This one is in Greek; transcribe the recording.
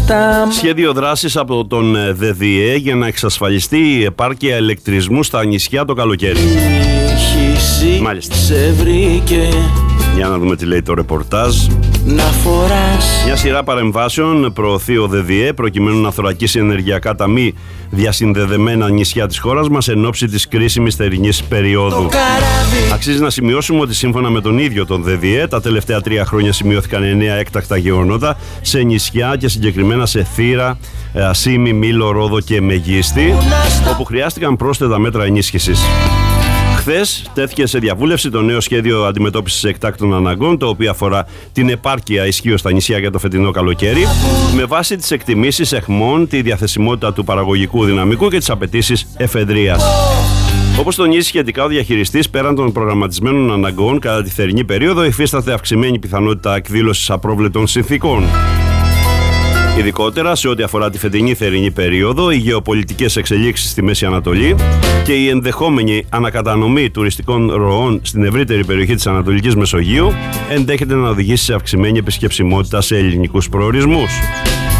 Σχέδιο δράσης από τον ΔΔΕ για να εξασφαλιστεί η επάρκεια ηλεκτρισμού στα νησιά το καλοκαίρι. Μάλιστα. Για να δούμε τι λέει το ρεπορτάζ. Μια σειρά παρεμβάσεων προωθεί ο ΔΔΕ προκειμένου να θωρακίσει ενεργειακά τα μη διασυνδεδεμένα νησιά της χώρας μας εν ώψη της κρίσιμης θερινής περίοδου. Αξίζει να σημειώσουμε ότι σύμφωνα με τον ίδιο τον ΔΔΕ, τα τελευταία 3 χρόνια σημειώθηκαν 9 έκτακτα γεγονότα σε νησιά και συγκεκριμένα σε Θήρα, Σύμη, Μήλο, Ρόδο και Μεγίστη, όπου χρειάστηκαν πρόσθετα μέτρα ενίσχυσης. Χθες τέθηκε σε διαβούλευση το νέο σχέδιο αντιμετώπισης εκτάκτων αναγκών, το οποίο αφορά την επάρκεια ισχύως στα νησιά για το φετινό καλοκαίρι, με βάση τις εκτιμήσεις εχμών, τη διαθεσιμότητα του παραγωγικού δυναμικού και τις απαιτήσεις εφεδρείας. Όπως τονίζει σχετικά ο διαχειριστής, πέραν των προγραμματισμένων αναγκών κατά τη θερινή περίοδο, υφίσταται αυξημένη πιθανότητα εκδήλωσης απρόβλεπτων συνθήκων. Ειδικότερα σε ό,τι αφορά τη φετινή θερινή περίοδο, οι γεωπολιτικές εξελίξεις στη Μέση Ανατολή και η ενδεχόμενη ανακατανομή τουριστικών ροών στην ευρύτερη περιοχή της Ανατολικής Μεσογείου ενδέχεται να οδηγήσει σε αυξημένη επισκεψιμότητα σε ελληνικούς προορισμούς.